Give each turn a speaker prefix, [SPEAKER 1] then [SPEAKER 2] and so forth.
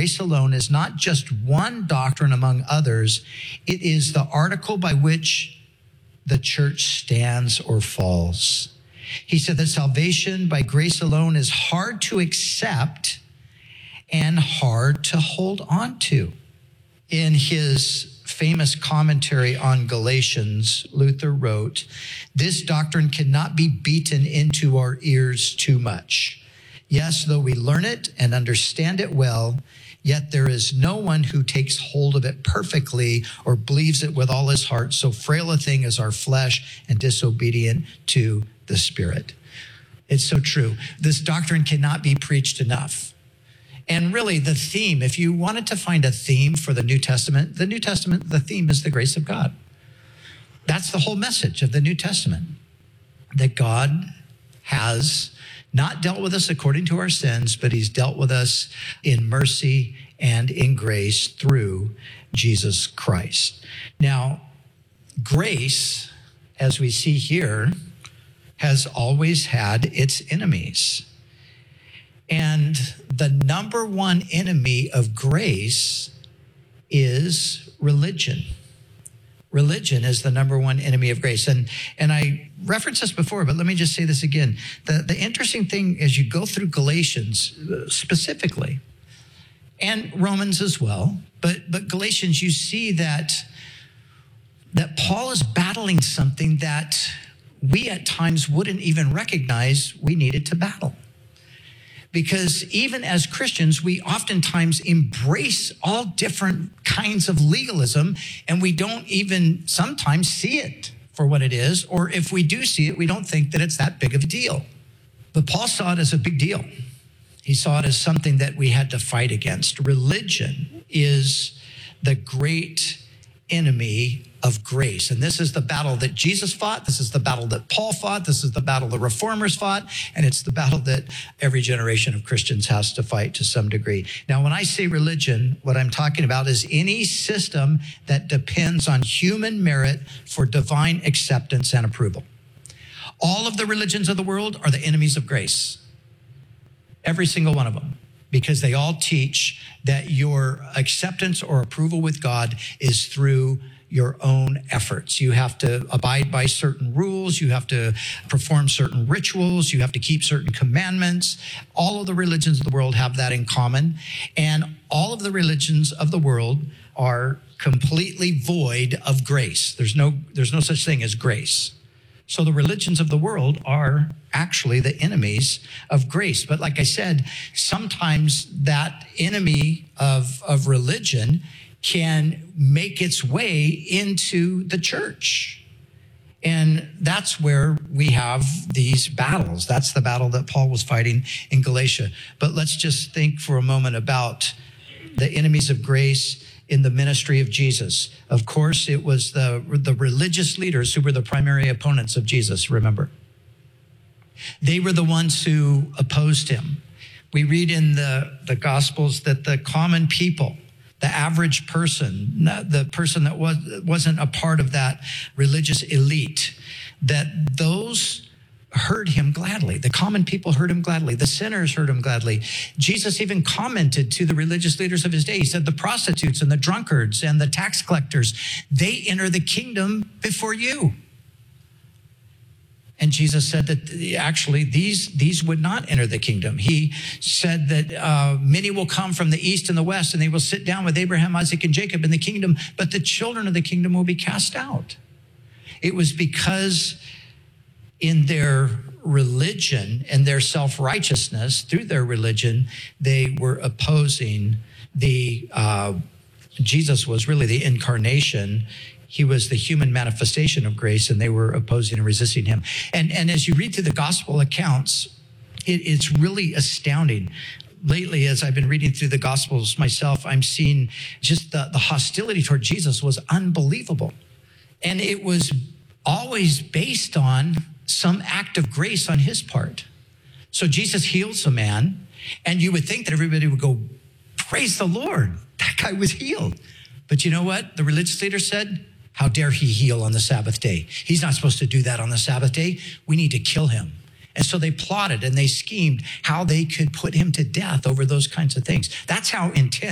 [SPEAKER 1] grace alone is not just one doctrine among others. It is the article by which the church stands or falls. He said that salvation by grace alone is hard to accept and hard to hold on to. In his famous commentary on Galatians, Luther wrote, "This doctrine cannot be beaten into our ears too much. Yes, though we learn it and understand it well, yet there is no one who takes hold of it perfectly or believes it with all his heart. So frail a thing is our flesh and disobedient to the Spirit." It's so true. This doctrine cannot be preached enough. And really the theme, if you wanted to find a theme for the New Testament, the theme is the grace of God. That's the whole message of the New Testament, that God has not dealt with us according to our sins, but he's dealt with us in mercy and in grace through Jesus Christ. Now, grace, as we see here, has always had its enemies. And the number one enemy of grace is religion. Religion is the number one enemy of grace. And I referenced this before, but let me just say this again. The interesting thing as you go through Galatians specifically, and Romans as well, but Galatians, you see that Paul is battling something that we at times wouldn't even recognize we needed to battle. Because even as Christians, we oftentimes embrace all different kinds of legalism, and we don't even sometimes see it for what it is, or if we do see it, we don't think that it's that big of a deal. But Paul saw it as a big deal. He saw it as something that we had to fight against. Religion is the great enemy of grace. And this is the battle that Jesus fought. This is the battle that Paul fought. This is the battle the reformers fought. And it's the battle that every generation of Christians has to fight to some degree. Now, when I say religion, what I'm talking about is any system that depends on human merit for divine acceptance and approval. All of the religions of the world are the enemies of grace. Every single one of them. Because they all teach that your acceptance or approval with God is through your own efforts. You have to abide by certain rules. You have to perform certain rituals. You have to keep certain commandments. All of the religions of the world have that in common. And all of the religions of the world are completely void of grace. There's no such thing as grace. So the religions of the world are actually the enemies of grace. But like I said, sometimes that enemy of religion can make its way into the church. And that's where we have these battles. That's the battle that Paul was fighting in Galatia. But let's just think for a moment about the enemies of grace in the ministry of Jesus. Of course, it was the religious leaders who were the primary opponents of Jesus, remember. They were the ones who opposed him. We read in the Gospels that the common people, the average person, the person that wasn't a part of that religious elite, that those heard him gladly. The common people heard him gladly. The sinners heard him gladly. Jesus even commented to the religious leaders of his day. He said, the prostitutes and the drunkards and the tax collectors, they enter the kingdom before you. And Jesus said that actually these would not enter the kingdom. He said that many will come from the east and the west, and they will sit down with Abraham, Isaac, and Jacob in the kingdom, but the children of the kingdom will be cast out. It was because in their religion and their self-righteousness, through their religion, they were opposing Jesus was really the incarnation. He was the human manifestation of grace, and they were opposing and resisting him. And as you read through the gospel accounts, it's really astounding. Lately, as I've been reading through the gospels myself, I'm seeing just the hostility toward Jesus was unbelievable. And it was always based on some act of grace on his part. So Jesus heals a man, and you would think that everybody would go, praise the Lord, that guy was healed. But you know what? The religious leader said, how dare he heal on the Sabbath day? He's not supposed to do that on the Sabbath day. We need to kill him. And so they plotted and they schemed how they could put him to death over those kinds of things. That's how intense